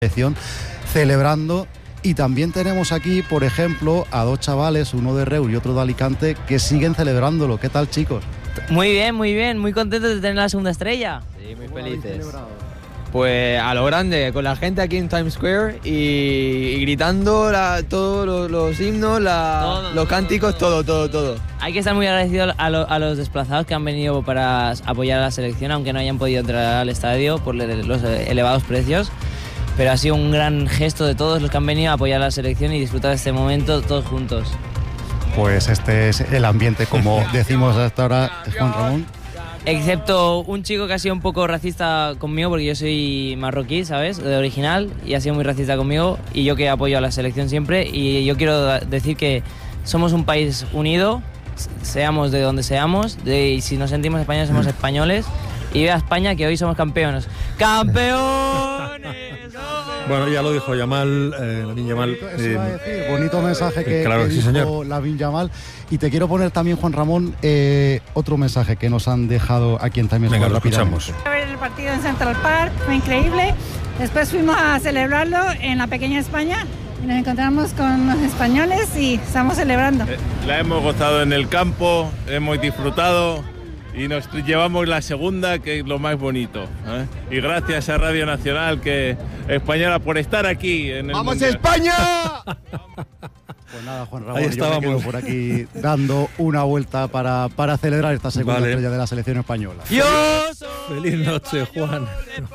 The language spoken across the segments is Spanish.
selección celebrando. Y también tenemos aquí, por ejemplo, a dos chavales, uno de Reus y otro de Alicante, que siguen celebrándolo. ¿Qué tal, chicos? Muy bien, muy contentos de tener la segunda estrella. Sí, muy felices. Pues a lo grande, con la gente aquí en Times Square y gritando todos los himnos, los cánticos, todo. Hay que estar muy agradecidos a los desplazados que han venido para apoyar a la selección, aunque no hayan podido entrar al estadio por los elevados precios. Pero ha sido un gran gesto de todos los que han venido a apoyar a la selección y disfrutar de este momento todos juntos. Pues este es el ambiente, como decimos hasta ahora, Juan Ramón. Excepto un chico que ha sido un poco racista conmigo, porque yo soy marroquí, ¿sabes? De original, y ha sido muy racista conmigo, y yo que apoyo a la selección siempre, y yo quiero decir que somos un país unido, seamos de donde seamos, y si nos sentimos españoles, somos españoles, y viva España, que hoy somos campeones. ¡Campeones! Bueno, ya lo dijo Yamal, Lamine Yamal. Bonito mensaje que dijo Lamine Yamal. Y te quiero poner también, Juan Ramón, otro mensaje que nos han dejado aquí en Times Square. Venga, lo escuchamos. A ver el partido en Central Park, fue increíble. Después fuimos a celebrarlo en la pequeña España. Y nos encontramos con los españoles y estamos celebrando. La hemos gozado en el campo, hemos disfrutado y nos llevamos la segunda, que es lo más bonito, ¿eh? Y gracias a Radio Nacional Española por estar aquí en el ¡Vamos Mundial. España! Pues nada, Juan Ramón, ahí estábamos. yo me quedo por aquí dando una vuelta para celebrar esta segunda estrella de la selección española. Feliz noche, Juan.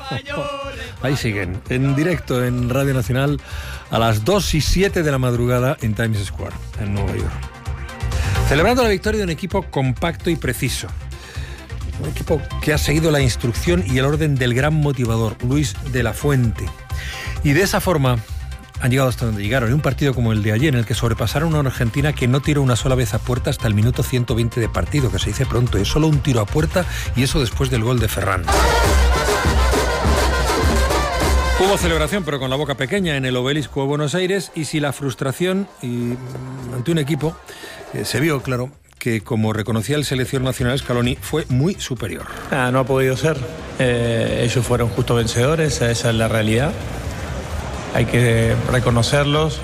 Ahí siguen, en directo en Radio Nacional a las 2:07 de la madrugada en Times Square, en Nueva York. Celebrando la victoria de un equipo compacto y preciso. Un equipo que ha seguido la instrucción y el orden del gran motivador, Luis de la Fuente. Y de esa forma han llegado hasta donde llegaron. En un partido como el de ayer, en el que sobrepasaron a una Argentina que no tiró una sola vez a puerta hasta el minuto 120 de partido, que se dice pronto. Es solo un tiro a puerta, y eso después del gol de Ferran. Hubo celebración, pero con la boca pequeña, en el Obelisco de Buenos Aires, y si la frustración ante un equipo se vio, claro, que, como reconocía el seleccionador nacional Scaloni, fue muy superior. No ha podido ser. Ellos fueron justo vencedores, esa es la realidad. Hay que reconocerlos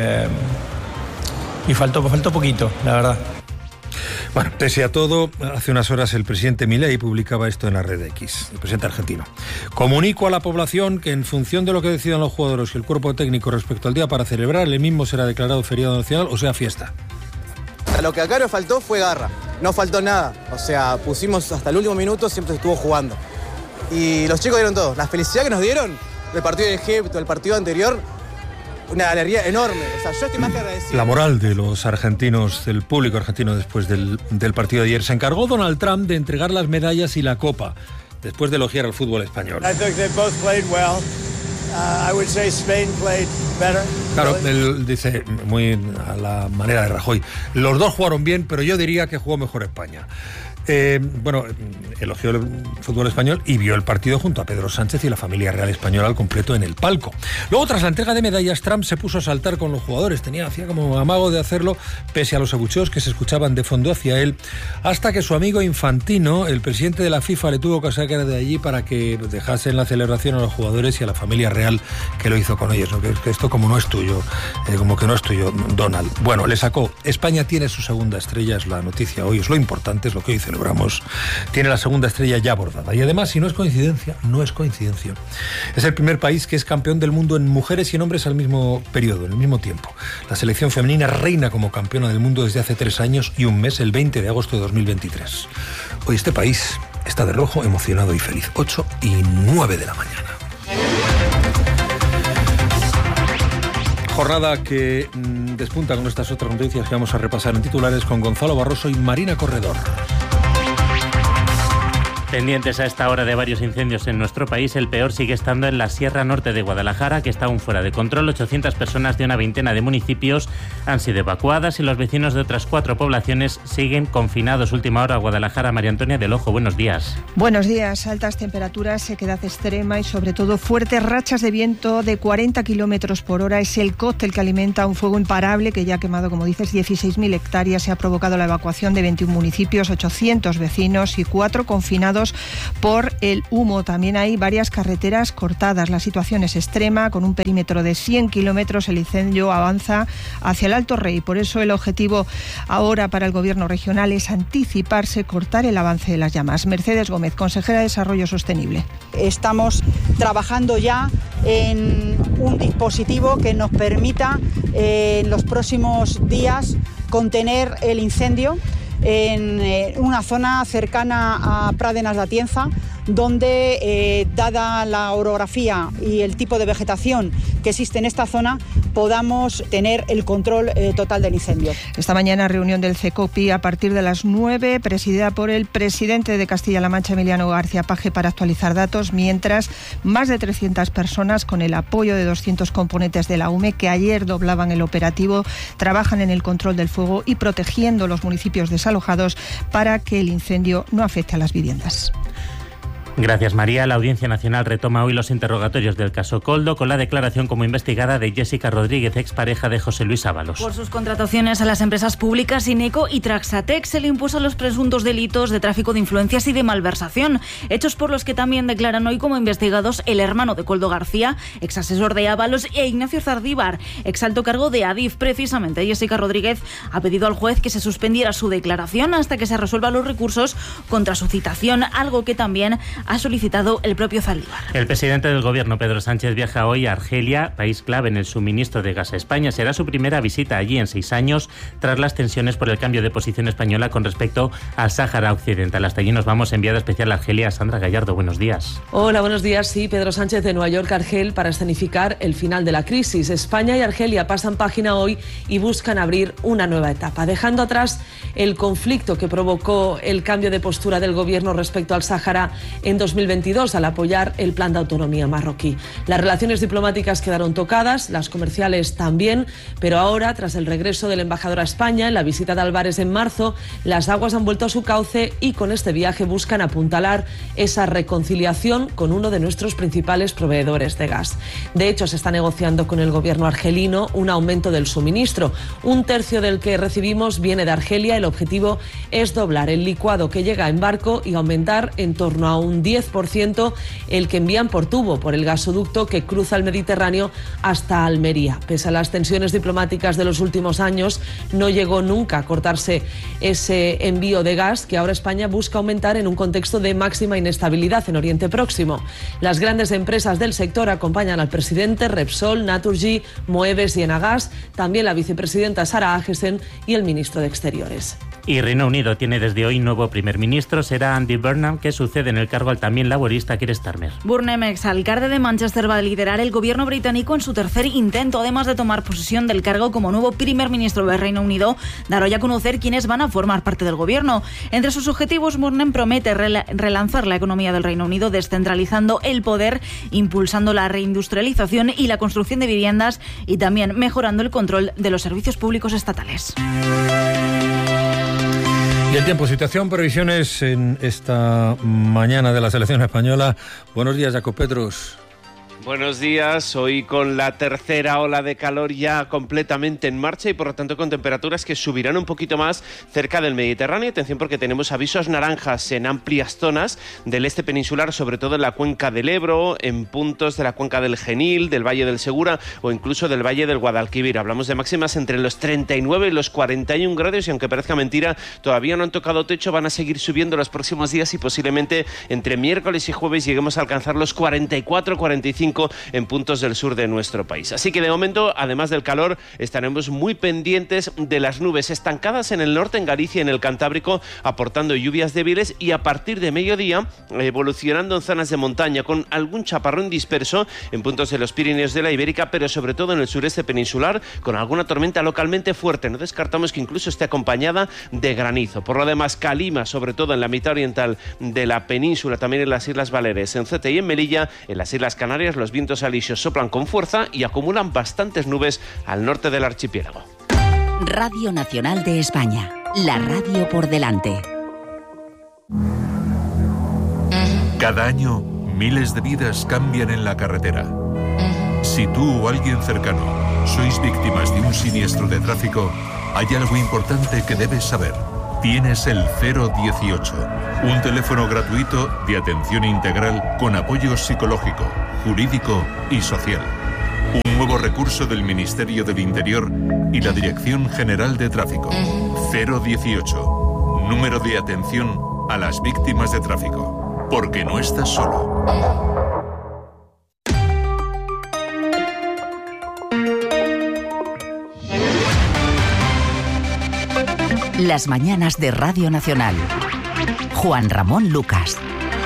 y faltó poquito, la verdad. Bueno, pese a todo, hace unas horas el presidente Milei publicaba esto en la red X, el presidente argentino. Comunico a la población que, en función de lo que decidan los jugadores y el cuerpo técnico respecto al día para celebrar, el mismo será declarado feriado nacional, o sea, fiesta. Lo que acá nos faltó fue garra, no faltó nada. O sea, pusimos hasta el último minuto, siempre estuvo jugando. Y los chicos dieron todo. La felicidad que nos dieron del partido de Egipto, el partido anterior, una alegría enorme. O sea, yo estoy más que agradecido. La moral de los argentinos, del público argentino después del partido de ayer. Se encargó Donald Trump de entregar las medallas y la copa, después de elogiar al fútbol español. Claro, él dice, muy a la manera de Rajoy, los dos jugaron bien, pero yo diría que jugó mejor España. Elogió el fútbol español y vio el partido junto a Pedro Sánchez y la familia real española al completo en el palco. Luego, tras la entrega de medallas, Trump se puso a saltar con los jugadores. Hacía como amago de hacerlo, pese a los abucheos que se escuchaban de fondo hacia él, hasta que su amigo Infantino, el presidente de la FIFA, le tuvo que sacar de allí para que dejasen la celebración a los jugadores y a la familia real, que lo hizo con ellos, ¿no? Que esto como no es tuyo, como que no es tuyo, Donald. Bueno, le sacó. España tiene su segunda estrella, es la noticia hoy, es lo importante, es lo que hoy celebramos. Tiene la segunda estrella ya bordada. Y además, si no es coincidencia, no es coincidencia. Es el primer país que es campeón del mundo en mujeres y en hombres al mismo periodo, en el mismo tiempo. La selección femenina reina como campeona del mundo desde hace 3 años y un mes, el 20 de agosto de 2023. Hoy este país está de rojo, emocionado y feliz. 8:09 de la mañana. Jornada que despunta con estas otras noticias que vamos a repasar en titulares con Gonzalo Barroso y Marina Corredor. Pendientes a esta hora de varios incendios en nuestro país, el peor sigue estando en la Sierra Norte de Guadalajara, que está aún fuera de control. 800 personas de una veintena de municipios han sido evacuadas y los vecinos de otras 4 poblaciones siguen confinados. Última hora, Guadalajara. María Antonia del Ojo, buenos días. Buenos días. Altas temperaturas, sequedad extrema y sobre todo fuertes rachas de viento de 40 kilómetros por hora. Es el cóctel que alimenta un fuego imparable que ya ha quemado, como dices, 16.000 hectáreas. Se ha provocado la evacuación de 21 municipios, 800 vecinos y 4 confinados afectados por el humo. También hay varias carreteras cortadas. La situación es extrema. Con un perímetro de 100 kilómetros el incendio avanza hacia el Alto Rey. Por eso el objetivo ahora para el Gobierno regional es anticiparse, cortar el avance de las llamas. Mercedes Gómez, consejera de Desarrollo Sostenible. Estamos trabajando ya en un dispositivo que nos permita en los próximos días contener el incendio en una zona cercana a Pradenas de Atienza, donde, dada la orografía y el tipo de vegetación que existe en esta zona, podamos tener el control total del incendio. Esta mañana reunión del CECOPI a partir de las 9, presidida por el presidente de Castilla-La Mancha, Emiliano García Paje, para actualizar datos, mientras más de 300 personas, con el apoyo de 200 componentes de la UME, que ayer doblaban el operativo, trabajan en el control del fuego y protegiendo los municipios desalojados para que el incendio no afecte a las viviendas. Gracias, María. La Audiencia Nacional retoma hoy los interrogatorios del caso Koldo con la declaración como investigada de Jessica Rodríguez, expareja de José Luis Ábalos. Por sus contrataciones a las empresas públicas Ineco y Traxatex se le impuso los presuntos delitos de tráfico de influencias y de malversación, hechos por los que también declaran hoy como investigados el hermano de Koldo García, exasesor de Ábalos, e Ignacio Zardíbar, exalto cargo de Adif. Precisamente Jessica Rodríguez ha pedido al juez que se suspendiera su declaración hasta que se resuelvan los recursos contra su citación, algo que también ha solicitado el propio Zaldívar. El presidente del Gobierno, Pedro Sánchez, viaja hoy a Argelia, país clave en el suministro de gas a España. Será su primera visita allí en 6 años, tras las tensiones por el cambio de posición española con respecto al Sáhara Occidental. Hasta allí nos vamos. Enviada especial a Argelia, Sandra Gallardo. Buenos días. Hola, buenos días. Sí, Pedro Sánchez de Nueva York a Argel para escenificar el final de la crisis. España y Argelia pasan página hoy y buscan abrir una nueva etapa, dejando atrás el conflicto que provocó el cambio de postura del Gobierno respecto al Sáhara en 2022 al apoyar el plan de autonomía marroquí. Las relaciones diplomáticas quedaron tocadas, las comerciales también, pero ahora, tras el regreso del embajador a España en la visita de Álvarez en marzo, las aguas han vuelto a su cauce y con este viaje buscan apuntalar esa reconciliación con uno de nuestros principales proveedores de gas. De hecho, se está negociando con el Gobierno argelino un aumento del suministro. 1/3 del que recibimos viene de Argelia. El objetivo es doblar el licuado que llega en barco y aumentar en torno a un 10% el que envían por tubo, por el gasoducto que cruza el Mediterráneo hasta Almería. Pese a las tensiones diplomáticas de los últimos años, no llegó nunca a cortarse ese envío de gas que ahora España busca aumentar en un contexto de máxima inestabilidad en Oriente Próximo. Las grandes empresas del sector acompañan al presidente: Repsol, Naturgy, Moeves y Enagas, también la vicepresidenta Sara Agesen y el ministro de Exteriores. Y Reino Unido tiene desde hoy nuevo primer ministro. Será Andy Burnham, que sucede en el cargo al también laborista Keir Starmer. Burnham, exalcalde de Manchester, va a liderar el gobierno británico en su tercer intento, además de tomar posesión del cargo como nuevo primer ministro del Reino Unido. Dará hoy a conocer quiénes van a formar parte del gobierno. Entre sus objetivos, Burnham promete relanzar la economía del Reino Unido, descentralizando el poder, impulsando la reindustrialización y la construcción de viviendas y también mejorando el control de los servicios públicos estatales. Y el tiempo, situación, previsiones en esta mañana de la selección española. Buenos días, Jacob Petrus. Buenos días, hoy con la tercera ola de calor ya completamente en marcha y por lo tanto con temperaturas que subirán un poquito más cerca del Mediterráneo. Atención porque tenemos avisos naranjas en amplias zonas del este peninsular, sobre todo en la cuenca del Ebro, en puntos de la cuenca del Genil, del Valle del Segura o incluso del Valle del Guadalquivir. Hablamos de máximas entre los 39 y los 41 grados y aunque parezca mentira, todavía no han tocado techo, van a seguir subiendo los próximos días y posiblemente entre miércoles y jueves lleguemos a alcanzar los 44-45 en puntos del sur de nuestro país. Así que de momento, además del calor, estaremos muy pendientes de las nubes estancadas en el norte, en Galicia y en el Cantábrico, aportando lluvias débiles y a partir de mediodía evolucionando en zonas de montaña con algún chaparrón disperso en puntos de los Pirineos de la Ibérica, pero sobre todo en el sureste peninsular con alguna tormenta localmente fuerte. No descartamos que incluso esté acompañada de granizo. Por lo demás, calima, sobre todo en la mitad oriental de la península, también en las Islas Baleares, en Ceuta y en Melilla. En las Islas Canarias los vientos alisios soplan con fuerza y acumulan bastantes nubes al norte del archipiélago. Radio Nacional de España, la radio por delante. Cada año, miles de vidas cambian en la carretera. Si tú o alguien cercano sois víctimas de un siniestro de tráfico, hay algo importante que debes saber. tienes el 018, un teléfono gratuito de atención integral con apoyo psicológico, jurídico y social. Un nuevo recurso del Ministerio del Interior y la Dirección General de Tráfico. 018, número de atención a las víctimas de tráfico. Porque no estás solo. Las mañanas de Radio Nacional. Juan Ramón Lucas.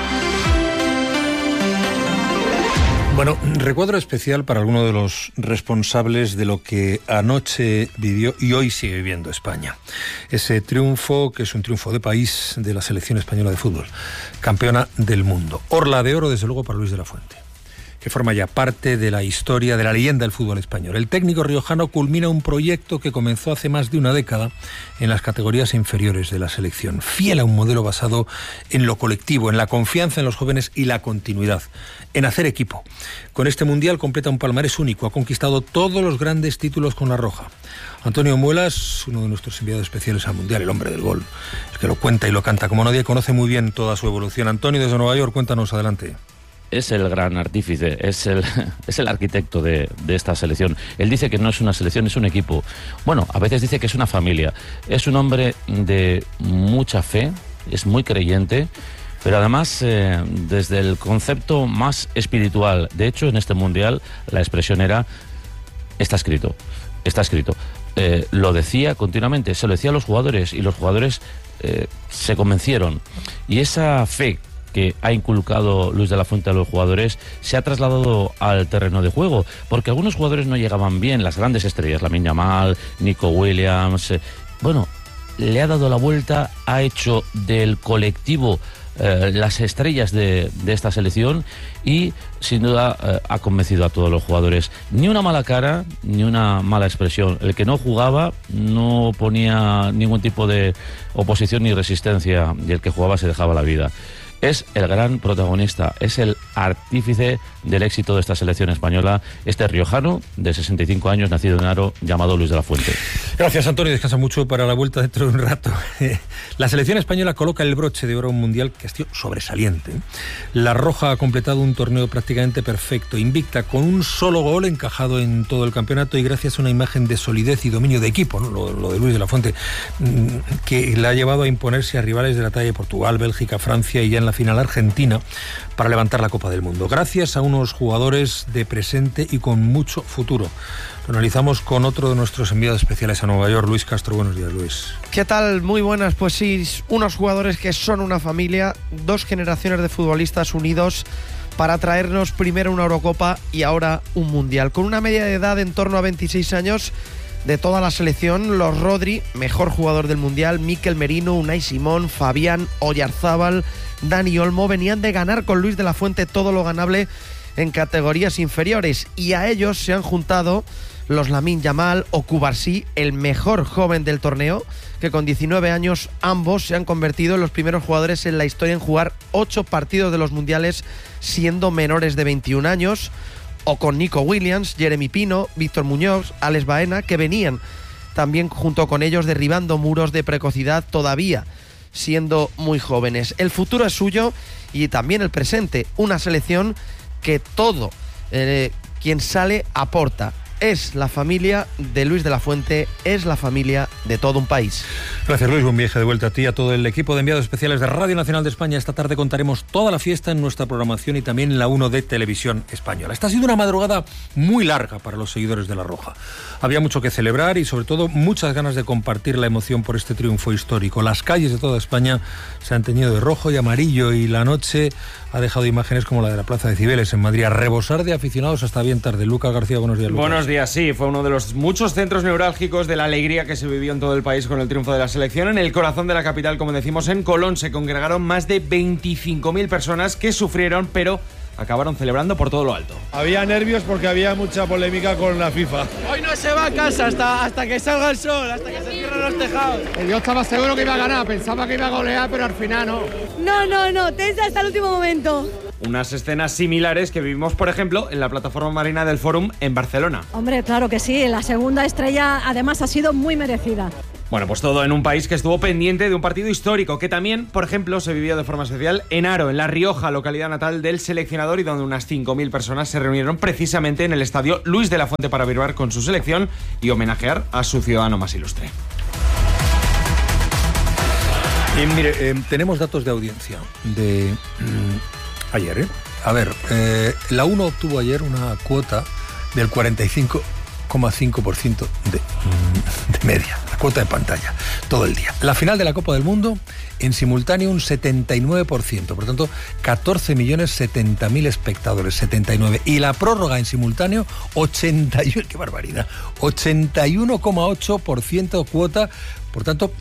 Bueno, recuadro especial para alguno de los responsables de lo que anoche vivió y hoy sigue viviendo España. Ese triunfo, que es un triunfo de país, de la selección española de fútbol, campeona del mundo. Orla de oro, desde luego, para Luis de la Fuente, que forma ya parte de la historia, de la leyenda del fútbol español. El técnico riojano culmina un proyecto que comenzó hace más de una década en las categorías inferiores de la selección, fiel a un modelo basado en lo colectivo, en la confianza en los jóvenes y la continuidad, en hacer equipo. Con este Mundial completa un palmarés único, ha conquistado todos los grandes títulos con la roja. Antonio Muelas, uno de nuestros enviados especiales al Mundial, el hombre del gol, el que lo cuenta y lo canta como nadie, conoce muy bien toda su evolución. Antonio, desde Nueva York, cuéntanos, adelante. Es el gran artífice, es el arquitecto de esta selección. Él dice que no es una selección, es un equipo. Bueno, a veces dice que es una familia. Es un hombre de mucha fe, es muy creyente, pero además desde el concepto más espiritual. De hecho, en este Mundial la expresión era, está escrito. Lo decía continuamente, se lo decía a los jugadores y los jugadores se convencieron. Y esa fe que ha inculcado Luis de la Fuente a los jugadores se ha trasladado al terreno de juego, porque algunos jugadores no llegaban bien, las grandes estrellas, Lamine Yamal, Nico Williams, bueno, le ha dado la vuelta, ha hecho del colectivo las estrellas de esta selección y sin duda ha convencido a todos los jugadores. Ni una mala cara, ni una mala expresión. El que no jugaba no ponía ningún tipo de oposición ni resistencia, y el que jugaba se dejaba la vida. Es el gran protagonista, es el artífice del éxito de esta selección española, este riojano de 65 años, nacido en Haro, llamado Luis de la Fuente. Gracias, Antonio, descansa mucho para la vuelta dentro de un rato. La selección española coloca el broche de oro a un mundial que ha sido sobresaliente. La Roja ha completado un torneo prácticamente perfecto, invicta, con un solo gol encajado en todo el campeonato y gracias a una imagen de solidez y dominio de equipo, ¿no? Lo de Luis de la Fuente, que la ha llevado a imponerse a rivales de la talla de Portugal, Bélgica, Francia y ya en la final Argentina para levantar la Copa del Mundo. Gracias a unos jugadores de presente y con mucho futuro. Lo analizamos con otro de nuestros enviados especiales a Nueva York, Luis Castro. Buenos días, Luis. ¿Qué tal? Muy buenas. Pues sí, unos jugadores que son una familia, dos generaciones de futbolistas unidos para traernos primero una Eurocopa y ahora un Mundial. Con una media de edad en torno a 26 años de toda la selección, los Rodri, mejor jugador del Mundial, Mikel Merino, Unai Simón, Fabián, Oyarzábal, Dani Olmo, venían de ganar con Luis de la Fuente todo lo ganable en categorías inferiores, y a ellos se han juntado los Lamine Yamal o Cubarsí, el mejor joven del torneo, que con 19 años ambos se han convertido en los primeros jugadores en la historia en jugar 8 partidos de los mundiales siendo menores de 21 años, o con Nico Williams, Jeremy Pino, Víctor Muñoz, Alex Baena, que venían también junto con ellos derribando muros de precocidad todavía siendo muy jóvenes. El futuro es suyo y también el presente, una selección que todo quien sale aporta. Es la familia de Luis de la Fuente, es la familia de todo un país. Gracias, Luis. Buen viaje de vuelta a ti, a todo el equipo de enviados especiales de Radio Nacional de España. Esta tarde contaremos toda la fiesta en nuestra programación y también en la 1 de Televisión Española. Esta ha sido una madrugada muy larga para los seguidores de La Roja. Había mucho que celebrar y sobre todo muchas ganas de compartir la emoción por este triunfo histórico. Las calles de toda España se han teñido de rojo y amarillo y la noche ha dejado imágenes como la de la Plaza de Cibeles en Madrid, a rebosar de aficionados hasta bien tarde. Lucas García, buenos días, Lucas. Buenos días, sí, fue uno de los muchos centros neurálgicos de la alegría que se vivió en todo el país con el triunfo de la selección. En el corazón de la capital, como decimos, en Colón, se congregaron más de 25.000 personas que sufrieron, pero acabaron celebrando por todo lo alto. Había nervios porque había mucha polémica con la FIFA. Hoy no se va a casa hasta que salga el sol, hasta que se cierren los tejados. Yo estaba seguro que iba a ganar, pensaba que iba a golear, pero al final no. No, tensa hasta el último momento. Unas escenas similares que vivimos, por ejemplo, en la plataforma marina del Fórum en Barcelona. Hombre, claro que sí, la segunda estrella además ha sido muy merecida. Bueno, pues todo en un país que estuvo pendiente de un partido histórico, que también, por ejemplo, se vivió de forma especial en Haro, en La Rioja, localidad natal del seleccionador, y donde unas 5.000 personas se reunieron precisamente en el estadio Luis de la Fuente para vibrar con su selección y homenajear a su ciudadano más ilustre. Y mire, tenemos datos de audiencia de ayer, A ver, la 1 obtuvo ayer una cuota del 45,5% de media, la cuota de pantalla, todo el día. La final de la Copa del Mundo, en simultáneo un 79%, por tanto, 14.070.000 espectadores, 79. Y la prórroga en simultáneo, 81, qué barbaridad, 81,8% cuota. Por tanto,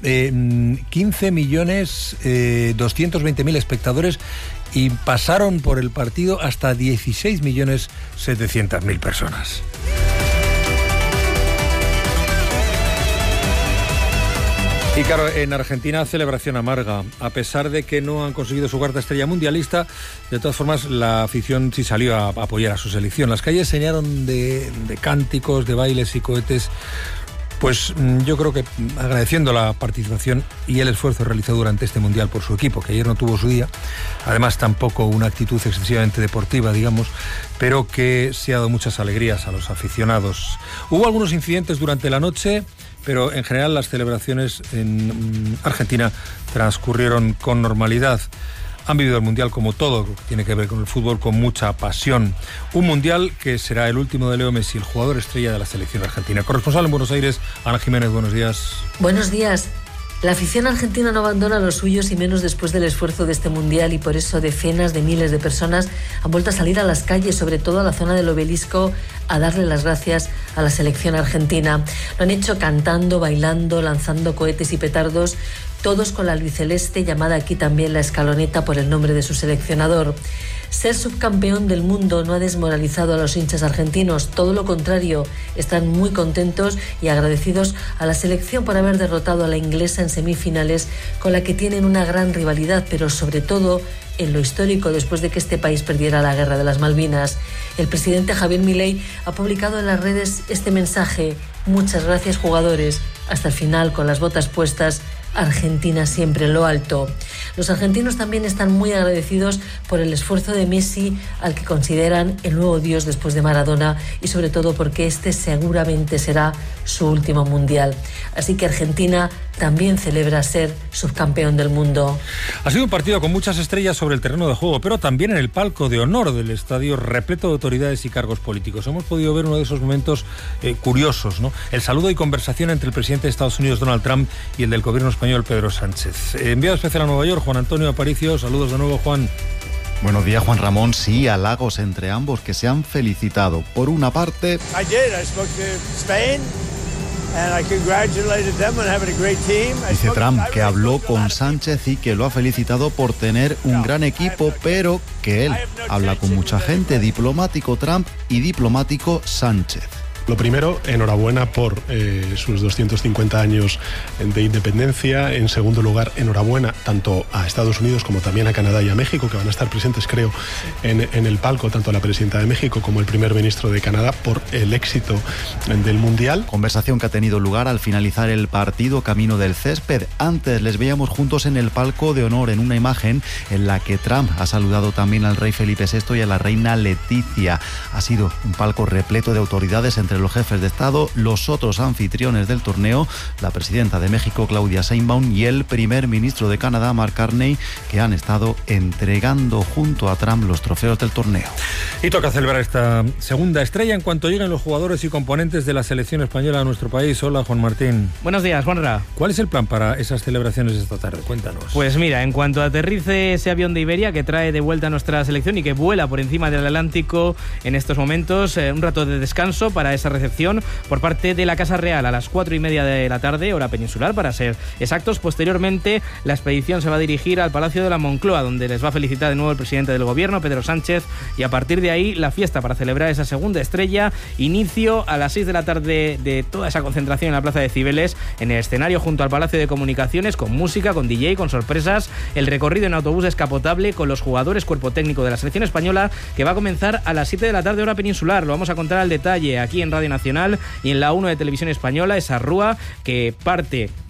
15.220.000 espectadores, y pasaron por el partido hasta 16.700.000 personas. Y claro, en Argentina celebración amarga. A pesar de que no han conseguido su cuarta estrella mundialista, de todas formas la afición sí salió a apoyar a su selección. Las calles se llenaron de cánticos, de bailes y cohetes. Pues yo creo que agradeciendo la participación y el esfuerzo realizado durante este Mundial por su equipo, que ayer no tuvo su día, además tampoco una actitud excesivamente deportiva, digamos, pero que se ha dado muchas alegrías a los aficionados. Hubo algunos incidentes durante la noche, pero en general las celebraciones en Argentina transcurrieron con normalidad. Han vivido el Mundial, como todo lo que tiene que ver con el fútbol, con mucha pasión. Un Mundial que será el último de Leo Messi, el jugador estrella de la selección argentina. Corresponsal en Buenos Aires, Ana Jiménez, buenos días. Buenos días. La afición argentina no abandona a los suyos, y menos después del esfuerzo de este Mundial, y por eso decenas de miles de personas han vuelto a salir a las calles, sobre todo a la zona del Obelisco, a darle las gracias a la selección argentina. Lo han hecho cantando, bailando, lanzando cohetes y petardos, todos con la albiceleste, llamada aquí también la escaloneta por el nombre de su seleccionador. Ser subcampeón del mundo no ha desmoralizado a los hinchas argentinos, todo lo contrario, están muy contentos y agradecidos a la selección por haber derrotado a la inglesa en semifinales, con la que tienen una gran rivalidad, pero sobre todo en lo histórico, después de que este país perdiera la guerra de las Malvinas. El presidente Javier Milei ha publicado en las redes este mensaje: muchas gracias, jugadores, hasta el final con las botas puestas, Argentina siempre en lo alto. Los argentinos también están muy agradecidos por el esfuerzo de Messi, al que consideran el nuevo dios después de Maradona, y sobre todo porque este seguramente será su último mundial. Así que Argentina también celebra ser subcampeón del mundo. Ha sido un partido con muchas estrellas sobre el terreno de juego, pero también en el palco de honor del estadio, repleto de autoridades y cargos políticos. Hemos podido ver uno de esos momentos curiosos, ¿no? El saludo y conversación entre el presidente de Estados Unidos, Donald Trump, y el del gobierno español, Pedro Sánchez. Enviado especial a Nueva York, Juan Antonio Aparicio. Saludos de nuevo, Juan. Buenos días, Juan Ramón. Sí, halagos entre ambos, que se han felicitado. Por una parte, dice Trump que habló con Sánchez y que lo ha felicitado por tener un gran equipo, pero que él habla con mucha gente. Diplomático Trump y diplomático Sánchez. Lo primero, enhorabuena por sus 250 años de independencia. En segundo lugar, enhorabuena tanto a Estados Unidos como también a Canadá y a México, que van a estar presentes, creo, en el palco, tanto la presidenta de México como el primer ministro de Canadá, por el éxito del Mundial. Conversación que ha tenido lugar al finalizar el partido camino del césped. Antes les veíamos juntos en el palco de honor, en una imagen en la que Trump ha saludado también al rey Felipe VI y a la reina Leticia. Ha sido un palco repleto de autoridades, entre los jefes de Estado, los otros anfitriones del torneo, la presidenta de México, Claudia Sheinbaum, y el primer ministro de Canadá, Mark Carney, que han estado entregando junto a Trump los trofeos del torneo. Y toca celebrar esta segunda estrella en cuanto lleguen los jugadores y componentes de la selección española a nuestro país. Hola, Juan Martín. Buenos días, Juanra. ¿Cuál es el plan para esas celebraciones esta tarde? Cuéntanos. Pues mira, en cuanto aterrice ese avión de Iberia que trae de vuelta a nuestra selección y que vuela por encima del Atlántico en estos momentos, un rato de descanso para esa recepción por parte de la Casa Real a las 4:30 de la tarde, hora peninsular para ser exactos. Posteriormente, la expedición se va a dirigir al Palacio de la Moncloa, donde les va a felicitar de nuevo el presidente del gobierno, Pedro Sánchez, y a partir de ahí la fiesta para celebrar esa segunda estrella. Inicio a las 6 de la tarde de toda esa concentración en la Plaza de Cibeles, en el escenario junto al Palacio de Comunicaciones, con música, con DJ, con sorpresas. El recorrido en autobús descapotable con los jugadores, cuerpo técnico de la selección española, que va a comenzar a las 7 de la tarde, hora peninsular. Lo vamos a contar al detalle aquí en Radio Nacional y en la 1 de Televisión Española, esa rúa que parte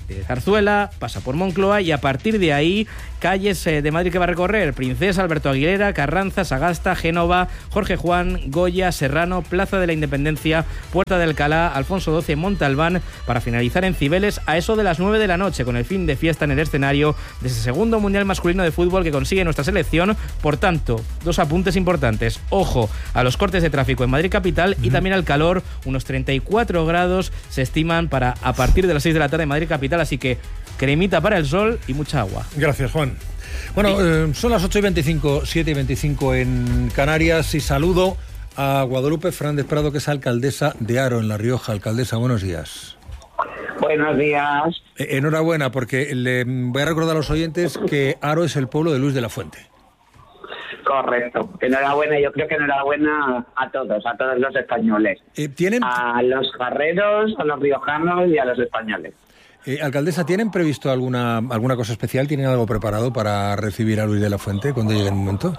Zarzuela, pasa por Moncloa y a partir de ahí calles de Madrid que va a recorrer: Princesa, Alberto Aguilera, Carranza, Sagasta, Génova, Jorge Juan, Goya, Serrano, Plaza de la Independencia, Puerta de Alcalá, Alfonso XII, Montalbán, para finalizar en Cibeles a eso de las 9 de la noche, con el fin de fiesta en el escenario de ese segundo Mundial masculino de fútbol que consigue nuestra selección. Por tanto, 2 apuntes importantes: ojo a los cortes de tráfico en Madrid capital y también al calor. Unos 34 grados se estiman para a partir de las 6 de la tarde en Madrid capital, así que cremita para el sol y mucha agua. Gracias, Juan. Bueno, son las 8:25, 7:25 en Canarias, y saludo a Guadalupe Fernández Prado, que es alcaldesa de Haro, en La Rioja. Alcaldesa, buenos días. Buenos días. Enhorabuena, porque le voy a recordar a los oyentes que Haro es el pueblo de Luis de la Fuente. Correcto. Enhorabuena, yo creo que enhorabuena a todos los españoles. ¿Tienen? A los jarreros, a los riojanos y a los españoles. Alcaldesa, ¿tienen previsto alguna cosa especial? ¿Tienen algo preparado para recibir a Luis de la Fuente cuando llegue el momento?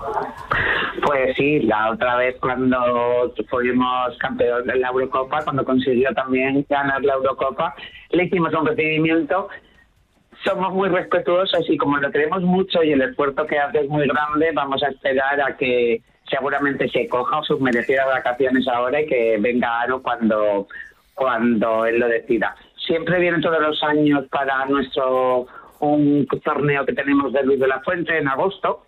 Pues sí, la otra vez cuando fuimos campeón de la Eurocopa, cuando consiguió también ganar la Eurocopa, le hicimos un recibimiento. Somos muy respetuosos y como lo queremos mucho y el esfuerzo que hace es muy grande, vamos a esperar a que seguramente se coja sus merecidas vacaciones ahora y que venga a Haro cuando él lo decida. Siempre viene todos los años para un torneo que tenemos de Luis de la Fuente en agosto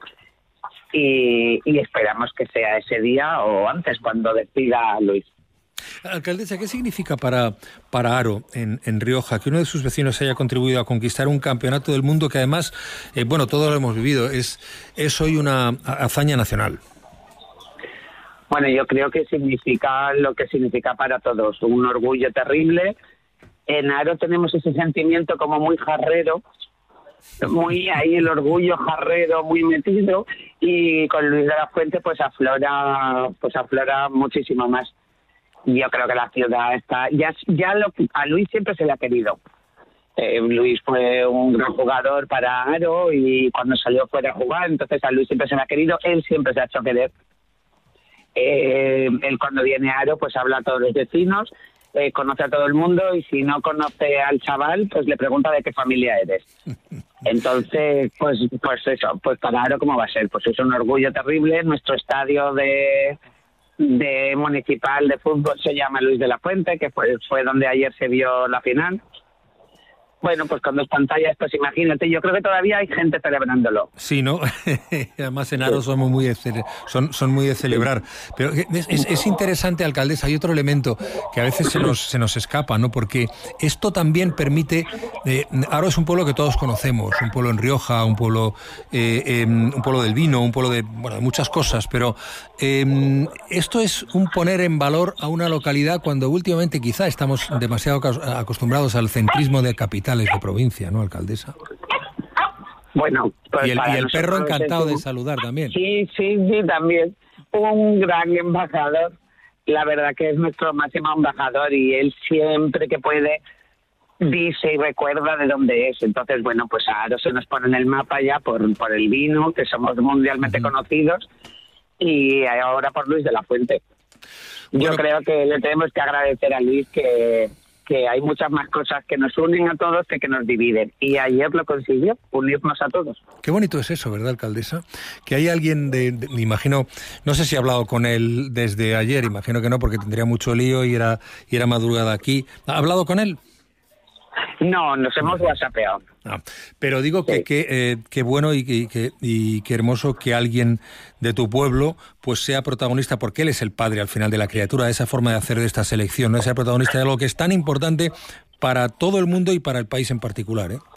y esperamos que sea ese día o antes cuando decida Luis. Alcaldesa, ¿qué significa para Haro, en Rioja, que uno de sus vecinos haya contribuido a conquistar un campeonato del mundo que además, todos lo hemos vivido, es hoy una hazaña nacional? Bueno, yo creo que significa lo que significa para todos, un orgullo terrible. En Haro tenemos ese sentimiento como muy jarrero, muy ahí el orgullo jarrero muy metido, y con Luis de la Fuente pues aflora muchísimo más. Yo creo que la ciudad está a Luis siempre se le ha querido. Luis fue un gran jugador para Haro y cuando salió fuera a jugar, entonces a Luis siempre se le ha querido, él siempre se ha hecho querer. Él cuando viene a Haro pues habla a todos los vecinos, conoce a todo el mundo, y si no conoce al chaval pues le pregunta de qué familia eres. Entonces pues eso, pues para Haro ¿cómo va a ser? Pues es un orgullo terrible. Nuestro estadio de municipal de fútbol se llama Luis de la Fuente, que fue donde ayer se vio la final. Bueno, pues con 2 pantallas, pues imagínate, yo creo que todavía hay gente celebrándolo. Sí, ¿no? Además en Haro son muy de celebrar. Pero es interesante, alcaldesa, hay otro elemento que a veces se nos escapa, ¿no? Porque esto también permite... Haro es un pueblo que todos conocemos, un pueblo en Rioja, un pueblo del vino, un pueblo de muchas cosas, pero esto es un poner en valor a una localidad cuando últimamente quizá estamos demasiado acostumbrados al centrismo de capital de provincia, ¿no, alcaldesa? Bueno, pues y el perro encantado de saludar también. Sí, también. Un gran embajador. La verdad que es nuestro máximo embajador y él siempre que puede dice y recuerda de dónde es. Entonces, bueno, pues ahora se nos pone en el mapa ya por el vino, que somos mundialmente conocidos, y ahora por Luis de la Fuente. Yo creo que le tenemos que agradecer a Luis que hay muchas más cosas que nos unen a todos que nos dividen. Y ayer lo consiguió, unirnos a todos. Qué bonito es eso, ¿verdad, alcaldesa? Que hay alguien me imagino, no sé si ha hablado con él desde ayer, imagino que no, porque tendría mucho lío y era madrugada aquí. ¿Ha hablado con él? No, nos hemos whatsappeado. Pero digo que qué bueno y qué hermoso que alguien de tu pueblo pues sea protagonista, porque él es el padre al final de la criatura, de esa forma de hacer de esta selección, no sea protagonista de algo que es tan importante para todo el mundo y para el país en particular, ¿eh?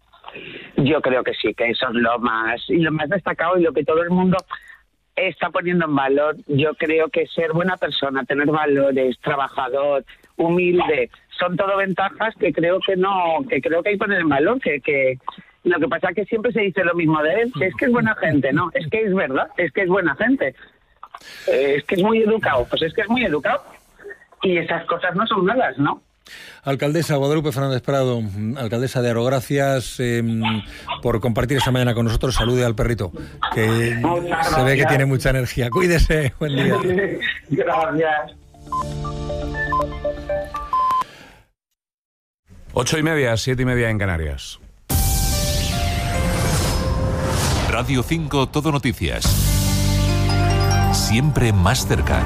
Yo creo que sí, que eso es lo más destacado y lo que todo el mundo está poniendo en valor. Yo creo que ser buena persona, tener valores, trabajador, humilde, son todo ventajas que creo que hay que poner en valor, que lo que pasa es que siempre se dice lo mismo de él, que es que es buena gente, no, es que es verdad, es que es buena gente, es que es muy educado, pues es que es muy educado, y esas cosas no son malas, ¿no? Alcaldesa Guadalupe Fernández Prado, alcaldesa de Haro, gracias por compartir esta mañana con nosotros. Salude al perrito, que se ve que tiene mucha energía. Cuídese, buen día. Gracias. 8:30, 7:30 en Canarias. Radio 5 Todo Noticias. Siempre más cerca.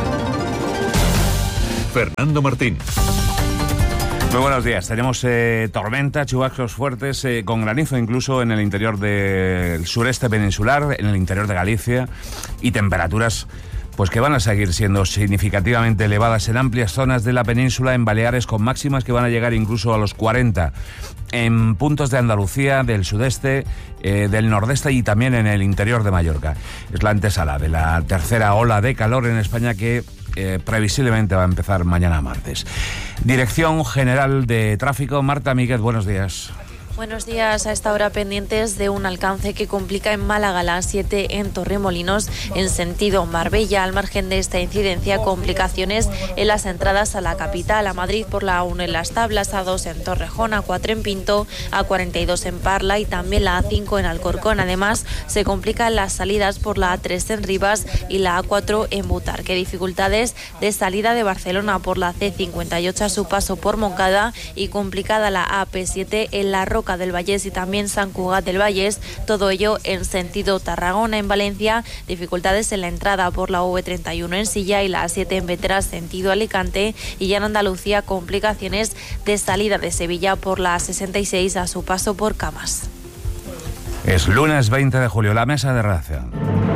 Fernando Martín. Muy buenos días. Tenemos tormenta, chubascos fuertes, con granizo incluso en el interior del sureste peninsular, en el interior de Galicia, y temperaturas pues que van a seguir siendo significativamente elevadas en amplias zonas de la península, en Baleares, con máximas que van a llegar incluso a los 40. En puntos de Andalucía, del sudeste, del nordeste y también en el interior de Mallorca. Es la antesala de la tercera ola de calor en España que previsiblemente va a empezar mañana martes. Dirección General de Tráfico, Marta Míguez, buenos días. Buenos días. A esta hora pendientes de un alcance que complica en Málaga la A7 en Torremolinos en sentido Marbella. Al margen de esta incidencia, complicaciones en las entradas a la capital, a Madrid por la A1 en Las Tablas, A2 en Torrejón, A4 en Pinto, A42 en Parla y también la A5 en Alcorcón. Además, se complican las salidas por la A3 en Rivas y la A4 en Butarque. Dificultades de salida de Barcelona por la C58 a su paso por Moncada y complicada la AP7 en La Roca del Vallés y también San Cugat del Vallés, todo ello en sentido Tarragona. En Valencia, dificultades en la entrada por la V31 en Silla y la A7 en Vetras, sentido Alicante, y ya en Andalucía, complicaciones de salida de Sevilla por la A66 a su paso por Camas. Es lunes 20 de julio, la mesa de redacción.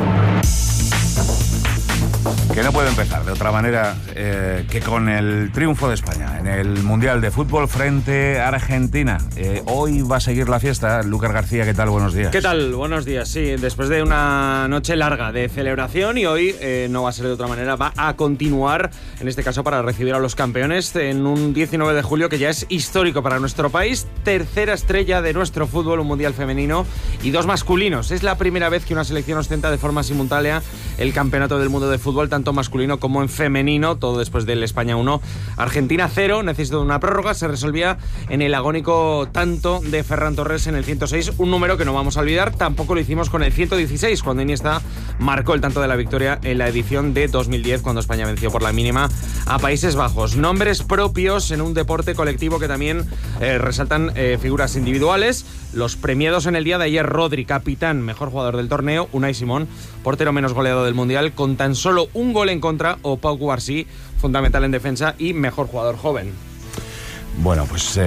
Que no puede empezar de otra manera que con el triunfo de España en el Mundial de Fútbol frente a Argentina. Hoy va a seguir la fiesta. Lucas García, ¿qué tal? Buenos días. ¿Qué tal? Buenos días. Sí, después de una noche larga de celebración, y hoy no va a ser de otra manera, va a continuar, en este caso para recibir a los campeones en un 19 de julio que ya es histórico para nuestro país. Tercera estrella de nuestro fútbol, un Mundial femenino y 2 masculinos. Es la primera vez que una selección ostenta de forma simultánea el Campeonato del Mundo de Fútbol, tanto masculino como en femenino, todo después del España 1, Argentina 0, necesitó una prórroga, se resolvía en el agónico tanto de Ferran Torres en el 106, un número que no vamos a olvidar. Tampoco lo hicimos con el 116, cuando Iniesta marcó el tanto de la victoria en la edición de 2010, cuando España venció por la mínima a Países Bajos. Nombres propios en un deporte colectivo que también resaltan figuras individuales. Los premiados en el día de ayer: Rodri, capitán, mejor jugador del torneo; Unai Simón, portero menos goleado del Mundial, con tan solo un gol en contra; o Pau Cubarsí, fundamental en defensa y mejor jugador joven. Bueno, pues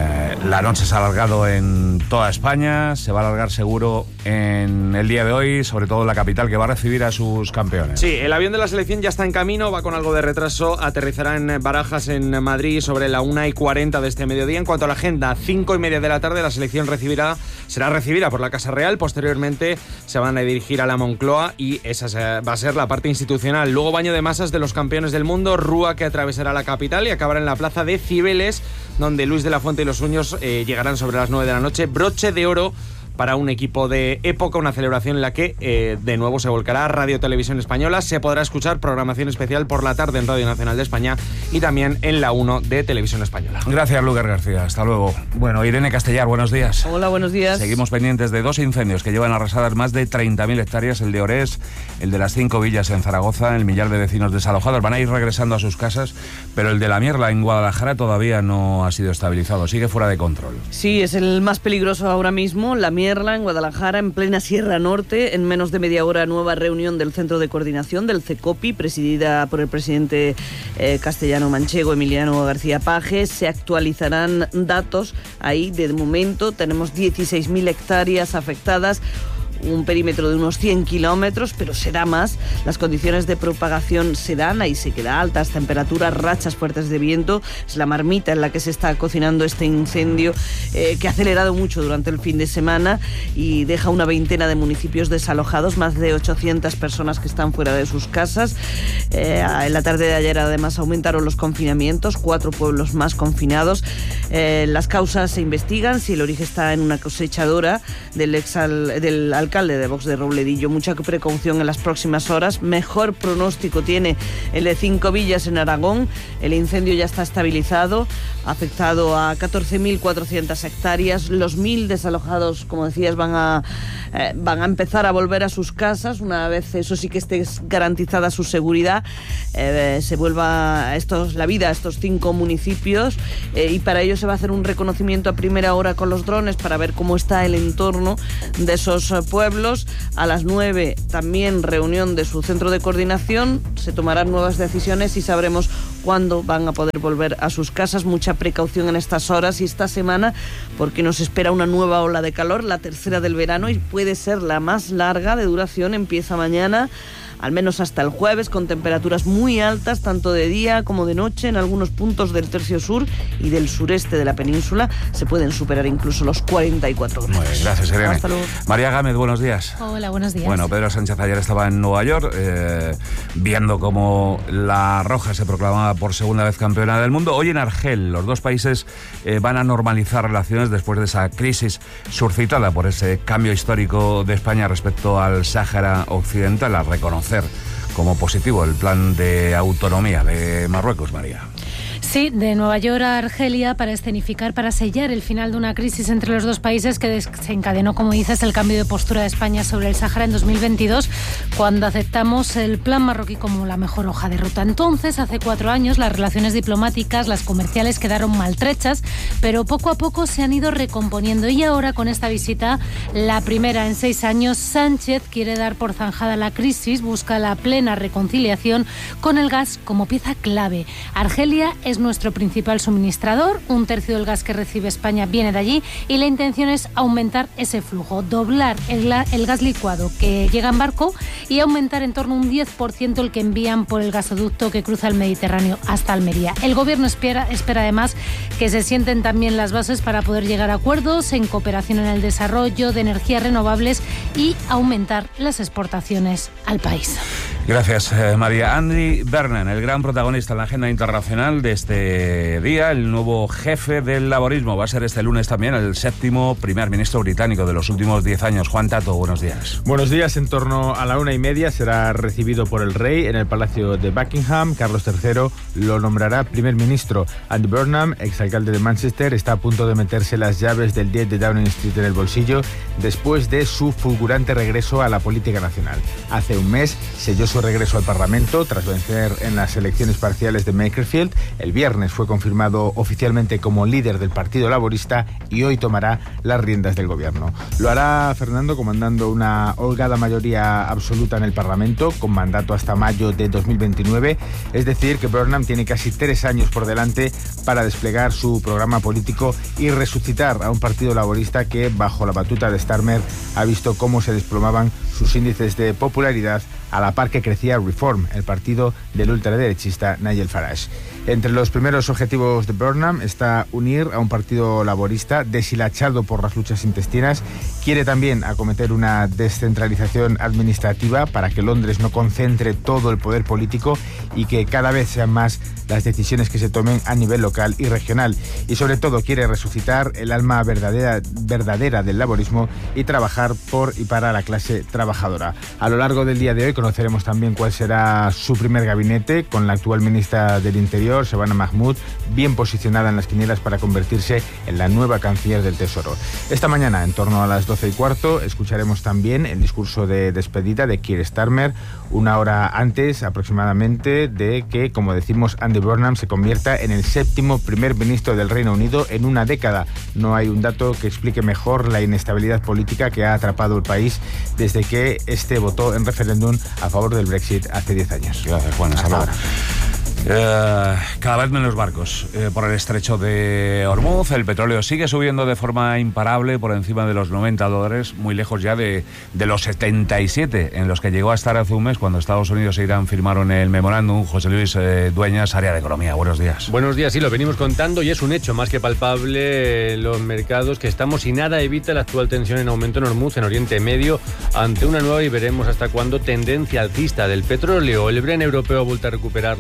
la noche se ha alargado en toda España, se va a alargar seguro en el día de hoy, sobre todo en la capital, que va a recibir a sus campeones. Sí, el avión de la selección ya está en camino, va con algo de retraso, aterrizará en Barajas, en Madrid, sobre la 1:40 de este mediodía. En cuanto a la agenda, 5:30 de la tarde, la selección será recibida por la Casa Real. Posteriormente se van a dirigir a la Moncloa y esa va a ser la parte institucional. Luego, baño de masas de los campeones del mundo, Rúa, que atravesará la capital y acabará en la plaza de Cibeles, donde Luis de la Fuente y los suyos llegarán sobre las 9 de la noche. Broche de oro para un equipo de época, una celebración en la que de nuevo se volcará Radio Televisión Española. Se podrá escuchar programación especial por la tarde en Radio Nacional de España y también en la 1 de Televisión Española. Gracias, Lucas García. Hasta luego. Bueno, Irene Castellar, buenos días. Hola, buenos días. Seguimos pendientes de 2 incendios que llevan arrasadas más de 30.000 hectáreas, el de Orés, el de las 5 villas en Zaragoza, el millar de vecinos desalojados. Van a ir regresando a sus casas, pero el de la Mierla en Guadalajara todavía no ha sido estabilizado, sigue fuera de control. Sí, es el más peligroso ahora mismo, la Mierla en Guadalajara, en plena Sierra Norte. En menos de media hora, nueva reunión del Centro de Coordinación del CECOPI, presidida por el presidente castellano-manchego Emiliano García Paje. Se actualizarán datos ahí. De momento tenemos 16.000 hectáreas afectadas, un perímetro de unos 100 kilómetros, pero será más. Las condiciones de propagación se dan, ahí se queda altas temperaturas, rachas fuertes de viento. Es la marmita en la que se está cocinando este incendio que ha acelerado mucho durante el fin de semana y deja una veintena de municipios desalojados, más de 800 personas que están fuera de sus casas. En la tarde de ayer además aumentaron los confinamientos, 4 pueblos más confinados. Las causas se investigan, si el origen está en una cosechadora del alcalde de Vox de Robledillo. Mucha precaución en las próximas horas. Mejor pronóstico tiene el de Cinco Villas en Aragón. El incendio ya está estabilizado, ha afectado a 14.400 hectáreas. Los 1.000 desalojados, como decías, van a empezar a volver a sus casas una vez, eso sí, que esté garantizada su seguridad. Se vuelva la vida a estos 5 municipios, y para ello se va a hacer un reconocimiento a primera hora con los drones para ver cómo está el entorno de esos pueblos. A las 9 también reunión de su centro de coordinación, se tomarán nuevas decisiones y sabremos cuándo van a poder volver a sus casas. Mucha precaución en estas horas y esta semana, porque nos espera una nueva ola de calor, la tercera del verano, y puede ser la más larga de duración. Empieza mañana, al menos hasta el jueves, con temperaturas muy altas, tanto de día como de noche. En algunos puntos del tercio sur y del sureste de la península se pueden superar incluso los 44 grados. Muy bien, gracias, Irene. Hasta luego. María Gámez, buenos días. Hola, buenos días. Bueno, Pedro Sánchez ayer estaba en Nueva York, viendo cómo la Roja se proclamaba por segunda vez campeona del mundo. Hoy en Argel, los dos países van a normalizar relaciones después de esa crisis suscitada por ese cambio histórico de España respecto al Sáhara Occidental, a reconocer como positivo el plan de autonomía de Marruecos, María. Sí, de Nueva York a Argelia para escenificar, para sellar el final de una crisis entre los dos países que desencadenó, como dices, el cambio de postura de España sobre el Sáhara en 2022, cuando aceptamos el plan marroquí como la mejor hoja de ruta. Entonces, hace 4 años, las relaciones diplomáticas, las comerciales quedaron maltrechas, pero poco a poco se han ido recomponiendo. Y ahora, con esta visita, la primera en 6 años, Sánchez quiere dar por zanjada la crisis, busca la plena reconciliación con el gas como pieza clave. Argelia es nuestro principal suministrador, 1/3 del gas que recibe España viene de allí, y la intención es aumentar ese flujo, doblar el gas licuado que llega en barco y aumentar en torno a un 10% el que envían por el gasoducto que cruza el Mediterráneo hasta Almería. El gobierno espera además que se sienten también las bases para poder llegar a acuerdos en cooperación en el desarrollo de energías renovables y aumentar las exportaciones al país. Gracias, María. Andy Burnham, el gran protagonista en la agenda internacional de este día, el nuevo jefe del laborismo. Va a ser este lunes también el 7º primer ministro británico de los últimos 10 años. Juan Tato, buenos días. Buenos días. En torno a la 1:30 será recibido por el rey en el Palacio de Buckingham. Carlos III lo nombrará primer ministro. Andy Burnham, exalcalde de Manchester, está a punto de meterse las llaves del 10 de Downing Street en el bolsillo después de su fulgurante regreso a la política nacional. Hace un mes selló su regreso al Parlamento tras vencer en las elecciones parciales de Makerfield. El viernes fue confirmado oficialmente como líder del Partido Laborista y hoy tomará las riendas del gobierno. Lo hará Fernando comandando una holgada mayoría absoluta en el Parlamento, con mandato hasta mayo de 2029. Es decir, que Burnham tiene casi 3 años por delante para desplegar su programa político y resucitar a un Partido Laborista que, bajo la batuta de Starmer, ha visto cómo se desplomaban sus índices de popularidad a la par que crecía Reform, el partido del ultraderechista Nigel Farage. Entre los primeros objetivos de Burnham está unir a un partido laborista deshilachado por las luchas intestinas. Quiere también acometer una descentralización administrativa para que Londres no concentre todo el poder político y que cada vez sean más las decisiones que se tomen a nivel local y regional. Y sobre todo quiere resucitar el alma verdadera del laborismo y trabajar por y para la clase trabajadora. A lo largo del día de hoy conoceremos también cuál será su primer gabinete, con la actual ministra del Interior, Shabana Mahmoud, bien posicionada en las quinielas para convertirse en la nueva canciller del Tesoro. Esta mañana, en torno a las 12:15, escucharemos también el discurso de despedida de Keir Starmer, una hora antes aproximadamente de que, como decimos, Andy Burnham se convierta en el 7º primer ministro del Reino Unido en una década. No hay un dato que explique mejor la inestabilidad política que ha atrapado el país desde que este votó en referéndum a favor del Brexit hace 10 años. Gracias, Juan. Hasta ahora. Cada vez menos barcos por el estrecho de Hormuz. El petróleo sigue subiendo de forma imparable por encima de los $90, muy lejos ya de los 77 en los que llegó a estar hace un mes cuando Estados Unidos e Irán firmaron el memorándum. José Luis Dueñas, área de economía. Buenos días. Buenos días, sí, lo venimos contando y es un hecho más que palpable en los mercados que estamos y nada evita la actual tensión en aumento en Hormuz, en Oriente Medio, ante una nueva y veremos hasta cuándo tendencia alcista del petróleo. El Brent europeo ha vuelto a recuperar los 90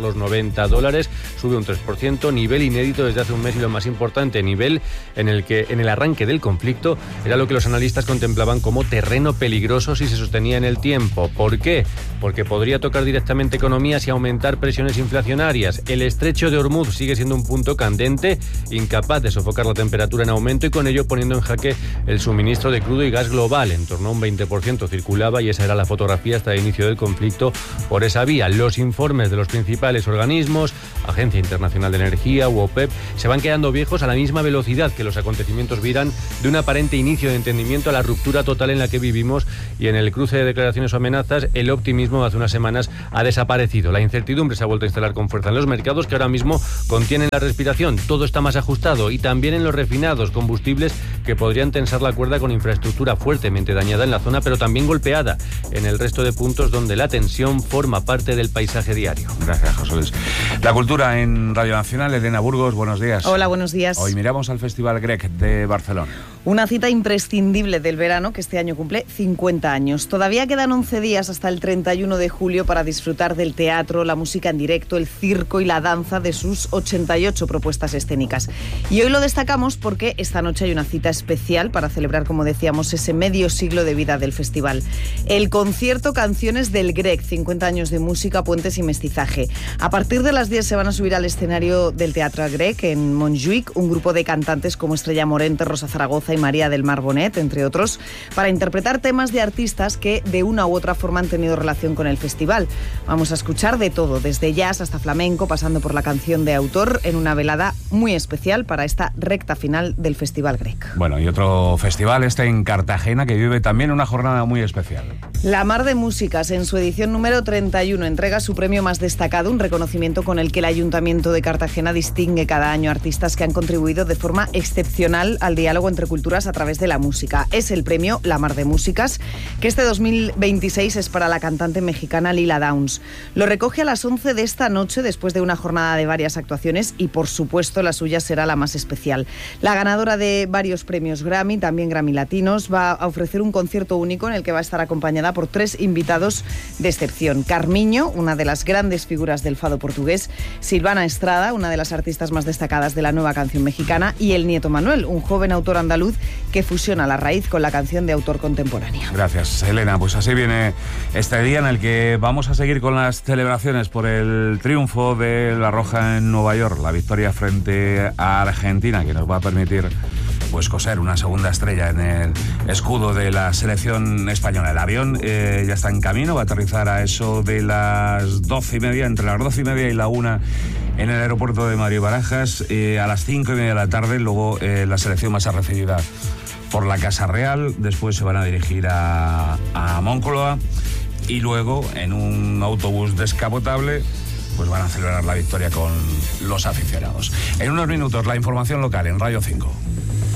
$1.250, sube un 3%, nivel inédito desde hace un mes y lo más importante, nivel en el que en el arranque del conflicto era lo que los analistas contemplaban como terreno peligroso si se sostenía en el tiempo. ¿Por qué? Porque podría tocar directamente economías y aumentar presiones inflacionarias. El estrecho de Hormuz sigue siendo un punto candente, incapaz de sofocar la temperatura en aumento y con ello poniendo en jaque el suministro de crudo y gas global. En torno a un 20% circulaba y esa era la fotografía hasta el inicio del conflicto por esa vía. Los informes de los principales organismos, Agencia Internacional de Energía u OPEP, se van quedando viejos a la misma velocidad que los acontecimientos viran de un aparente inicio de entendimiento a la ruptura total en la que vivimos, y en el cruce de declaraciones o amenazas el optimismo hace unas semanas ha desaparecido. La incertidumbre se ha vuelto a instalar con fuerza en los mercados, que ahora mismo contienen la respiración. Todo está más ajustado, y también en los refinados, combustibles que podrían tensar la cuerda con infraestructura fuertemente dañada en la zona, pero también golpeada en el resto de puntos donde la tensión forma parte del paisaje diario. Gracias, José Luis. La cultura en Radio Nacional. Elena Burgos, buenos días. Hola, buenos días. Hoy miramos al Festival Grec de Barcelona. Una cita imprescindible del verano que este año cumple 50 años. Todavía quedan 11 días hasta el 31 de julio para disfrutar del teatro, la música en directo, el circo y la danza de sus 88 propuestas escénicas. Y hoy lo destacamos porque esta noche hay una cita especial para celebrar, como decíamos, ese medio siglo de vida del festival. El concierto Canciones del Grec, 50 años de música, puentes y mestizaje. A partir de las 10 se van a subir al escenario del Teatro Grec en Montjuïc un grupo de cantantes como Estrella Morente, Rosa Zaragoza y María del Mar Bonet, entre otros, para interpretar temas de artistas que de una u otra forma han tenido relación con el festival. Vamos a escuchar de todo, desde jazz hasta flamenco, pasando por la canción de autor, en una velada muy especial para esta recta final del Festival Grec. Bueno, y otro festival está en Cartagena, que vive también una jornada muy especial. La Mar de Músicas, en su edición número 31, entrega su premio más destacado, un reconocimiento con el que el Ayuntamiento de Cartagena distingue cada año artistas que han contribuido de forma excepcional al diálogo entre culturas a través de la música. Es el premio La Mar de Músicas, que este 2026 es para la cantante mexicana Lila Downs. Lo recoge a las 11 de esta noche, después de una jornada de varias actuaciones, y por supuesto la suya será la más especial. La ganadora de varios premios Grammy, también Grammy Latinos, va a ofrecer un concierto único en el que va a estar acompañada por 3 invitados de excepción. Carmiño, una de las grandes figuras del fado portugués, Silvana Estrada, una de las artistas más destacadas de la nueva canción mexicana, y el nieto Manuel, un joven autor andaluz que fusiona la raíz con la canción de autor contemporánea. Gracias, Elena. Pues así viene este día en el que vamos a seguir con las celebraciones por el triunfo de La Roja en Nueva York, la victoria frente a Argentina, que nos va a permitir pues coser una segunda estrella en el escudo de la selección española. El avión ya está en camino, va a aterrizar a eso de las 12:30, entre las 12:30 y la 1 en el aeropuerto de Mario Barajas. A las 5:30 de la tarde, luego la selección va a ser recibida por la Casa Real, después se van a dirigir a Moncloa y luego en un autobús descapotable pues van a celebrar la victoria con los aficionados. En unos minutos la información local en Radio 5.